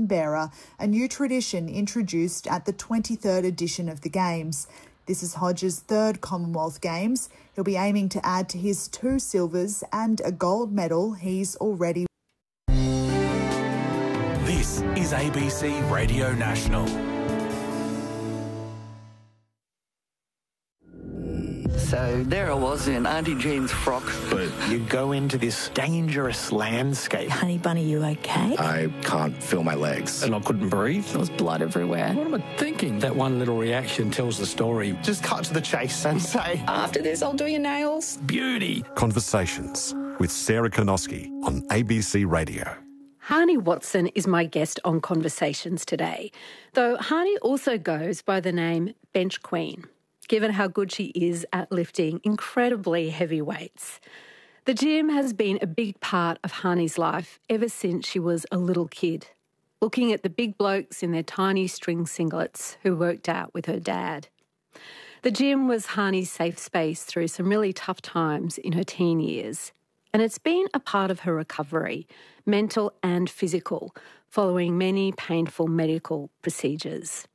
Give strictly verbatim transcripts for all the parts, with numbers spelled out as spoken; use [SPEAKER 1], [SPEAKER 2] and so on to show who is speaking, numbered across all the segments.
[SPEAKER 1] Canberra, a new tradition introduced at the twenty-third edition of the Games. This is Hodges' third Commonwealth Games. He'll be aiming to add to his two silvers and a gold medal he's already won.
[SPEAKER 2] This is A B C Radio National.
[SPEAKER 3] So there I was in Auntie Jean's frock.
[SPEAKER 4] But you go into this dangerous landscape.
[SPEAKER 5] Honey Bunny, you okay?
[SPEAKER 6] I can't feel my legs.
[SPEAKER 7] And I couldn't breathe.
[SPEAKER 5] There was blood everywhere.
[SPEAKER 7] What am I thinking? That one little reaction tells the story.
[SPEAKER 4] Just cut to the chase and say,
[SPEAKER 5] After this, I'll do your nails.
[SPEAKER 7] Beauty.
[SPEAKER 8] Conversations with Sarah Konoski on A B C Radio.
[SPEAKER 9] Hani Watson is my guest on Conversations today, though Hani also goes by the name Bench Queen, given how good she is at lifting incredibly heavy weights. The gym has been a big part of Hani's life ever since she was a little kid, looking at the big blokes in their tiny string singlets who worked out with her dad. The gym was Hani's safe space through some really tough times in her teen years, and it's been a part of her recovery, mental and physical, following many painful medical procedures.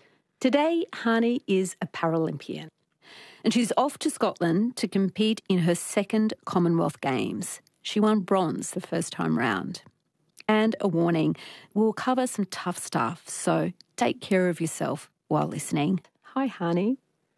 [SPEAKER 9] Today, Hani is a Paralympian, and she's off to Scotland to compete in her second Commonwealth Games. She won bronze the first time round. And a warning, we'll cover some tough stuff, so take care of yourself while listening. Hi, Hani.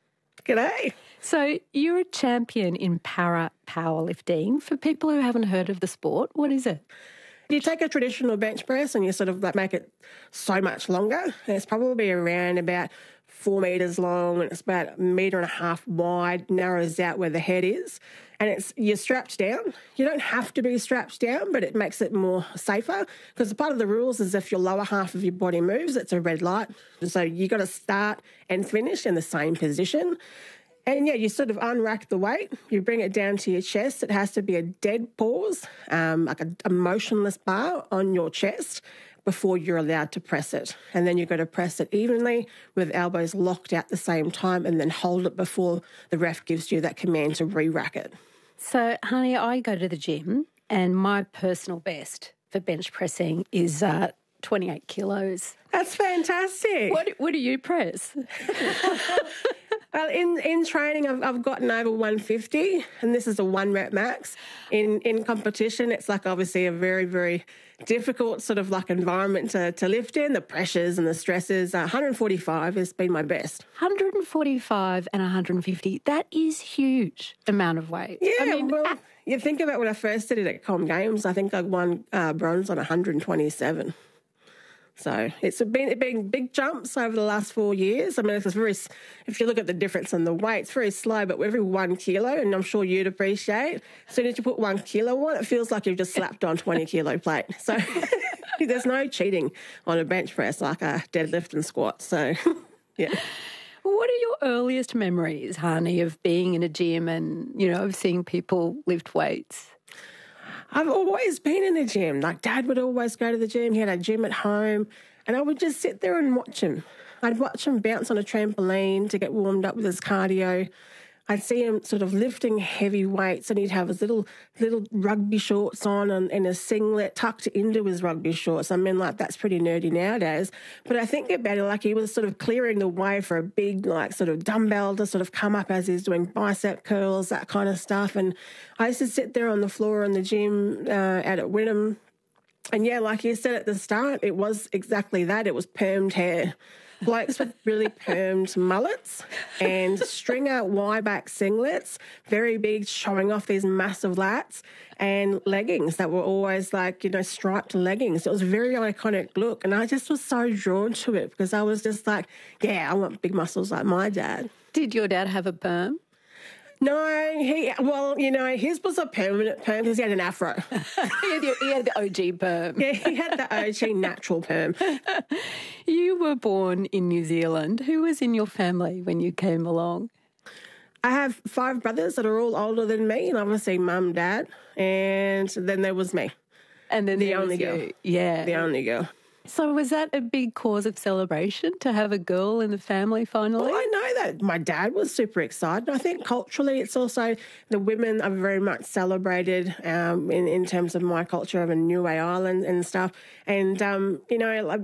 [SPEAKER 10] G'day.
[SPEAKER 9] So you're a champion in para powerlifting. For people who haven't heard of the sport, what is it?
[SPEAKER 10] You take a traditional bench press and you sort of like make it so much longer. And it's probably around about four metres long and it's about a metre and a half wide, narrows out where the head is. And it's you're strapped down. You don't have to be strapped down, but it makes it more safer because part of the rules is if your lower half of your body moves, it's a red light. So you got to start and finish in the same position. And, yeah, you sort of unrack the weight, you bring it down to your chest. It has to be a dead pause, um, like a, a motionless bar on your chest before you're allowed to press it. And then you've got to press it evenly with elbows locked at the same time and then hold it before the ref gives you that command to re-rack it.
[SPEAKER 9] So, Hani, I go to the gym and my personal best for bench pressing is uh, twenty-eight kilos.
[SPEAKER 10] That's fantastic.
[SPEAKER 9] What, what do you press?
[SPEAKER 10] Well, in, in training, I've, I've gotten over one fifty, and this is a one rep max. In in competition, it's like obviously a very, very difficult sort of like environment to, to lift in, the pressures and the stresses. Uh, one forty-five has been my best.
[SPEAKER 9] one forty-five and one fifty, that is huge amount of weight.
[SPEAKER 10] Yeah,
[SPEAKER 9] I mean,
[SPEAKER 10] well, you think about when I first did it at Com Games, I think I won uh, bronze on one twenty-seven. So it's been it's been big jumps over the last four years. I mean, it's very. If you look at the difference in the weight, it's very slow. But every one kilo, and I'm sure you'd appreciate, as soon as you put one kilo on, it feels like you've just slapped on twenty kilo plate. So there's no cheating on a bench press like a deadlift and squat. So yeah.
[SPEAKER 9] What are your earliest memories, Hani, of being in a gym and you know of seeing people lift weights?
[SPEAKER 10] I've always been in the gym. Like, Dad would always go to the gym. He had a gym at home. And I would just sit there and watch him. I'd watch him bounce on a trampoline to get warmed up with his cardio. I'd see him sort of lifting heavy weights and he'd have his little little rugby shorts on and, and a singlet tucked into his rugby shorts. I mean, like, that's pretty nerdy nowadays. But I think about it like he was sort of clearing the way for a big, like, sort of dumbbell to sort of come up as he's doing bicep curls, that kind of stuff. And I used to sit there on the floor in the gym uh, out at Wynnum. And, yeah, like you said at the start, it was exactly that. It was permed hair. Blokes with really permed mullets and stringer Y-back singlets, very big, showing off these massive lats, and leggings that were always like, you know, striped leggings. It was a very iconic look, and I just was so drawn to it because I was just like, yeah, I want big muscles like my dad.
[SPEAKER 9] Did your dad have a perm?
[SPEAKER 10] No, he, well, you know, his was a permanent perm because he had an afro.
[SPEAKER 9] he, had the, he had the O G perm.
[SPEAKER 10] Yeah, he had the O G natural perm.
[SPEAKER 9] You were born in New Zealand. Who was in your family when you came along?
[SPEAKER 10] I have five brothers that are all older than me, and obviously mum, dad, and then there was me.
[SPEAKER 9] And then
[SPEAKER 10] the only girl.
[SPEAKER 9] You. Yeah.
[SPEAKER 10] The only girl.
[SPEAKER 9] So was that a big cause of celebration to have a girl in the family finally?
[SPEAKER 10] Well, I know that my dad was super excited. I think culturally it's also the women are very much celebrated um, in, in terms of my culture of a Niue Island and stuff. And, um, you know,